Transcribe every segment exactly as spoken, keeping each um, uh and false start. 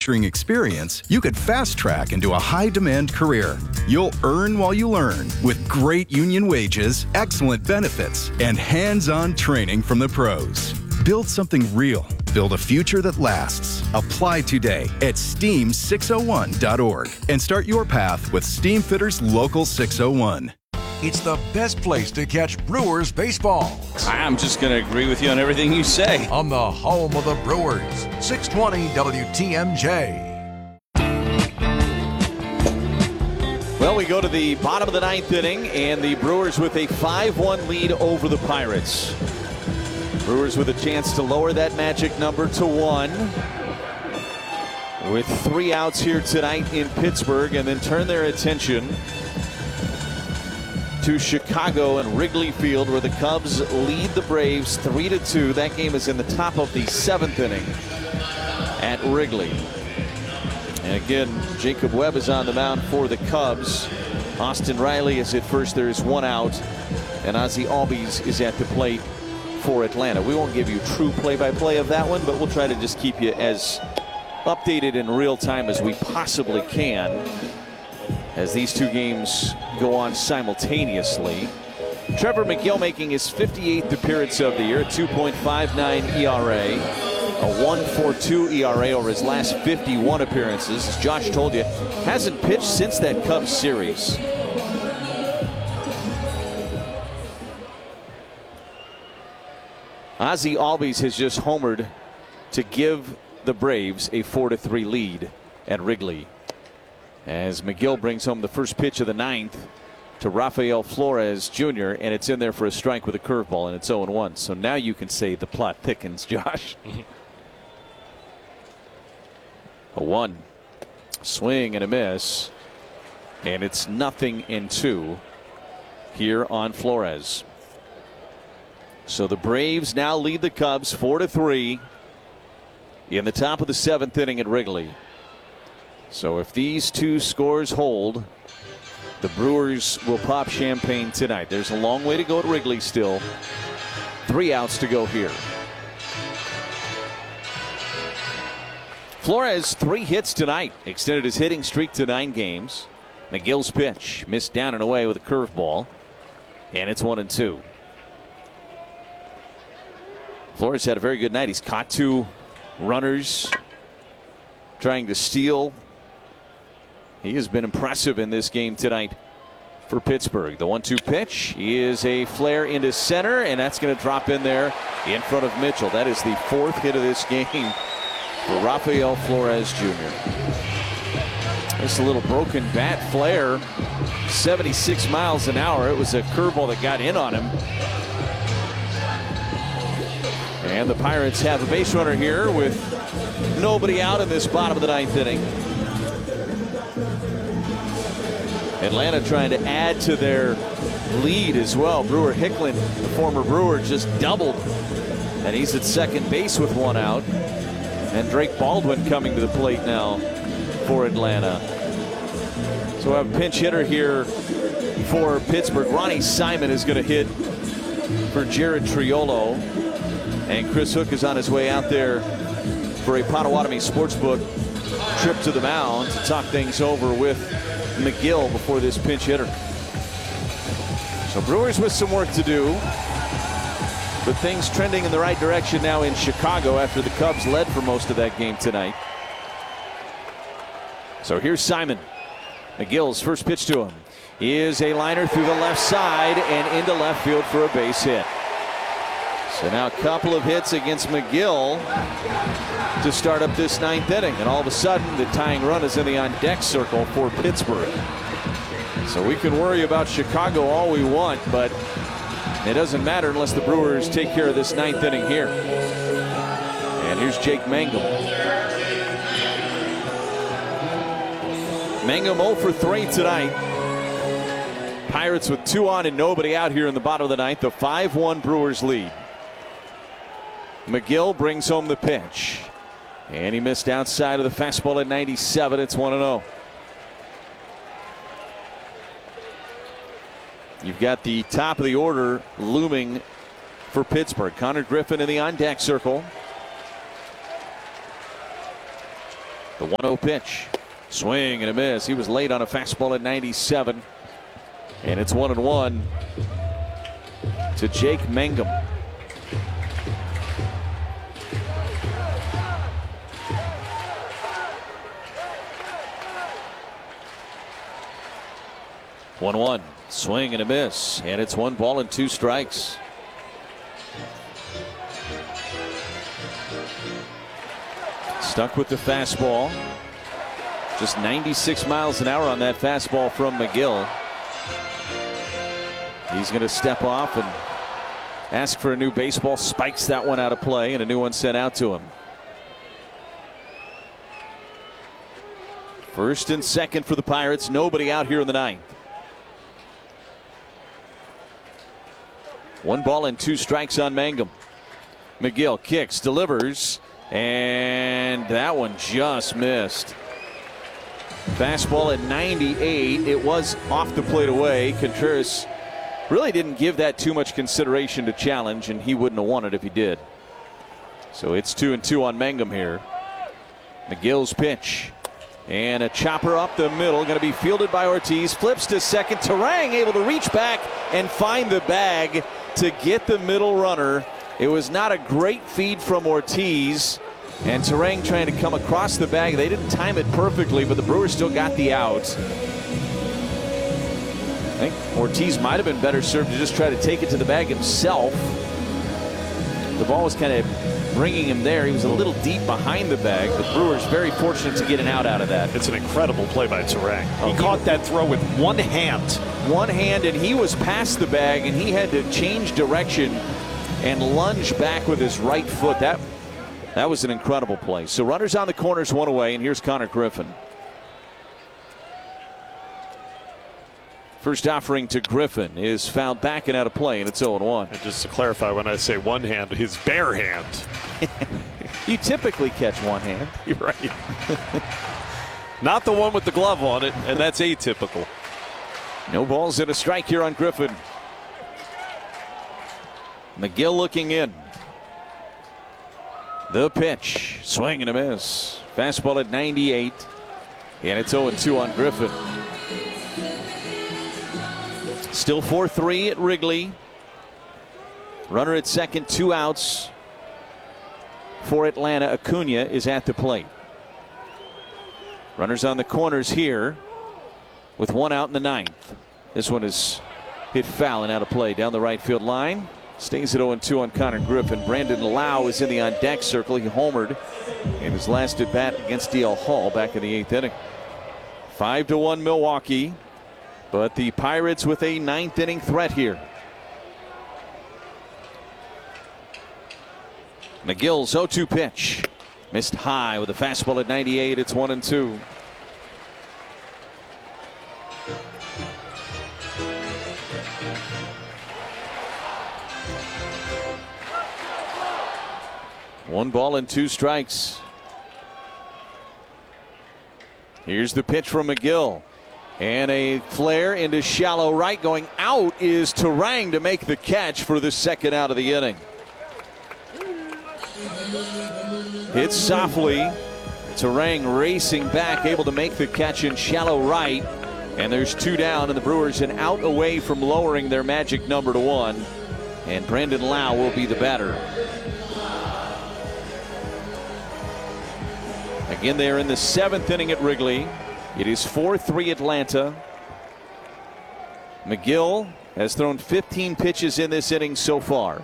manufacturing experience you could fast-track into a high-demand career. You'll earn while you learn with great union wages, excellent benefits, and hands-on training from the pros. Build something real. Build a future that lasts. Apply today at steam six oh one dot org and start your path with Steamfitters Local six oh one. It's the best place to catch Brewers baseball. I'm just going to agree with you on everything you say. On the home of the Brewers, six twenty W T M J. Well, we go to the bottom of the ninth inning, and the Brewers with a five one lead over the Pirates. Brewers with a chance to lower that magic number to one with three outs here tonight in Pittsburgh, and then turn their attention to Chicago and Wrigley Field, where the Cubs lead the Braves three to two. That game is in the top of the seventh inning at Wrigley. And again, Jacob Webb is on the mound for the Cubs. Austin Riley is at first. There is one out, and Ozzie Albies is at the plate for Atlanta. We won't give you true play-by-play of that one, but we'll try to just keep you as updated in real time as we possibly can as these two games go on simultaneously. Trevor McGill making his fifty-eighth appearance of the year, two point five nine E R A, a one point four two E R A over his last fifty-one appearances. As Josh told you, hasn't pitched since that Cubs series. Ozzie Albies has just homered to give the Braves a four to three lead at Wrigley, as McGill brings home the first pitch of the ninth to Rafael Flores Junior, and it's in there for a strike with a curveball, and it's oh one. So now you can say the plot thickens, Josh. A one. Swing and a miss, and it's nothing in two here on Flores. So the Braves now lead the Cubs four to three in the top of the seventh inning at Wrigley. So if these two scores hold, the Brewers will pop champagne tonight. There's a long way to go at Wrigley still. Three outs to go here. Flores, three hits tonight, extended his hitting streak to nine games. McGill's pitch missed down and away with a curveball, and it's one and two. Flores had a very good night. He's caught two runners trying to steal. He has been impressive in this game tonight for Pittsburgh. The one two pitch is a flare into center, and that's going to drop in there in front of Mitchell. That is the fourth hit of this game for Rafael Flores Junior This little broken bat flare, seventy-six miles an hour. It was a curveball that got in on him. And the Pirates have a base runner here with nobody out in this bottom of the ninth inning. Atlanta trying to add to their lead as well. Brewer Hicklin, the former Brewer, just doubled, and he's at second base with one out. And Drake Baldwin coming to the plate now for Atlanta. So we have a pinch hitter here for Pittsburgh. Ronnie Simon is going to hit for Jared Triolo. And Chris Hook is on his way out there for a Potawatomi Sportsbook trip to the mound to talk things over with McGill before this pinch hitter. So Brewers with some work to do, but things trending in the right direction now in Chicago after the Cubs led for most of that game tonight. So here's Simon. McGill's first pitch to him is a liner through the left side and into left field for a base hit. So now a couple of hits against McGill to start up this ninth inning. And all of a sudden, the tying run is in the on-deck circle for Pittsburgh. So we can worry about Chicago all we want, but it doesn't matter unless the Brewers take care of this ninth inning here. And here's Jake Mangum. Mangum oh for three tonight. Pirates with two on and nobody out here in the bottom of the ninth. The five one Brewers lead. McGill brings home the pitch. And he missed outside of the fastball at ninety-seven. It's one and oh. You've got the top of the order looming for Pittsburgh. Connor Griffin in the on-deck circle. The one oh pitch. Swing and a miss. He was late on a fastball at ninety-seven. And it's one and one to Jake Mangum. one one. Swing and a miss. And it's one ball and two strikes. Stuck with the fastball. Just ninety-six miles an hour on that fastball from McGill. He's going to step off and ask for a new baseball. Spikes that one out of play, and a new one sent out to him. First and second for the Pirates. Nobody out here in the ninth. One ball and two strikes on Mangum. McGill kicks, delivers, and that one just missed. Fastball at ninety-eight. It was off the plate away. Contreras really didn't give that too much consideration to challenge, and he wouldn't have won it if he did. So it's two and two on Mangum here. McGill's pitch. And a chopper up the middle, going to be fielded by Ortiz. Flips to second. Turang able to reach back and find the bag to get the middle runner. It was not a great feed from Ortiz. And Turang trying to come across the bag. They didn't time it perfectly, but the Brewers still got the out. I think Ortiz might have been better served to just try to take it to the bag himself. The ball was kind of bringing him there. He was a little deep behind the bag. The Brewers very fortunate to get an out out of that. It's an incredible play by Turang. Oh, he, he caught that throw with one hand. One hand, and he was past the bag, and he had to change direction and lunge back with his right foot. That, that was an incredible play. So runners on the corners, one away, and here's Connor Griffin. First offering to Griffin is fouled back and out of play, and it's oh and one. And just to clarify, when I say one hand, his bare hand. You typically catch one hand. You're right. Not the one with the glove on it, and that's atypical. No balls and a strike here on Griffin. McGill looking in. The pitch. Swing and a miss. Fastball at ninety-eight. And it's oh and two on Griffin. Still four three at Wrigley. Runner at second, two outs for Atlanta. Acuna is at the plate. Runners on the corners here with one out in the ninth. This one is hit foul and out of play down the right field line. Stays at oh and two on Connor Griffin. Brandon Lau is in the on-deck circle. He homered in his last at-bat against D L Hall back in the eighth inning. five to one Milwaukee. But the Pirates with a ninth inning threat here. McGill's oh two pitch. Missed high with a fastball at ninety-eight. It's one and two. One ball and two strikes. Here's the pitch from McGill. And a flare into shallow right. Going out is Turang to make the catch for the second out of the inning. Hits softly. Turang racing back, able to make the catch in shallow right. And there's two down, and the Brewers an out away from lowering their magic number to one. And Brandon Lau will be the batter. Again, they are in the seventh inning at Wrigley. It is four three Atlanta. McGill has thrown fifteen pitches in this inning so far.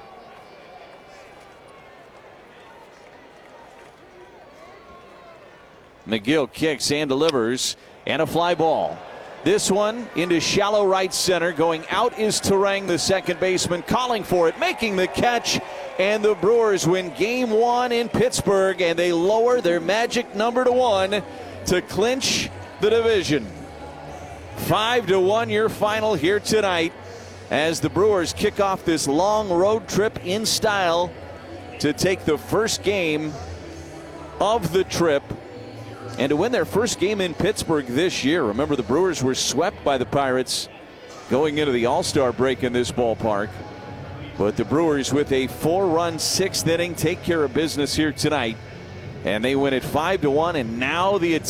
McGill kicks and delivers, and a fly ball. This one into shallow right center. Going out is Turang, the second baseman, calling for it, making the catch, and the Brewers win game one in Pittsburgh, and they lower their magic number to one to clinch the division. Five to one your final here tonight as the Brewers kick off this long road trip in style to take the first game of the trip and to win their first game in Pittsburgh this year. Remember, the Brewers were swept by the Pirates going into the All-Star break in this ballpark. But the Brewers with a four-run sixth inning take care of business here tonight and they win it five to one, and now the